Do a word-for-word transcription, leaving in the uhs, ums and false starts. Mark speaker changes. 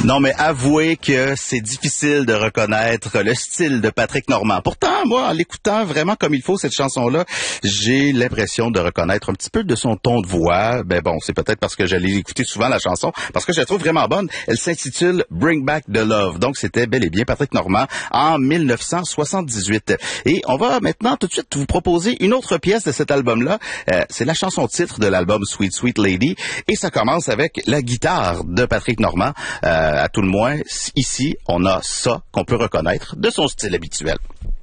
Speaker 1: Non, mais avouez que c'est difficile de reconnaître le style de Patrick Normand. Pourtant, moi, en l'écoutant vraiment comme il faut, cette chanson-là, j'ai l'impression de reconnaître un petit peu de son ton de voix. Ben bon, c'est peut-être parce que j'allais écouter souvent la chanson, parce que je la trouve vraiment bonne. Elle s'intitule Bring Back the Love. Donc, c'était bel et bien Patrick Normand en mille neuf cent soixante-dix-huit. Et on va maintenant tout de suite vous proposer une autre pièce de cet album-là. Euh, c'est la chanson titre de l'album Sweet Sweet Lady. Et ça commence avec la guitare de Patrick Normand. Euh, à tout le moins, ici, on a ça qu'on peut reconnaître de son style habituel.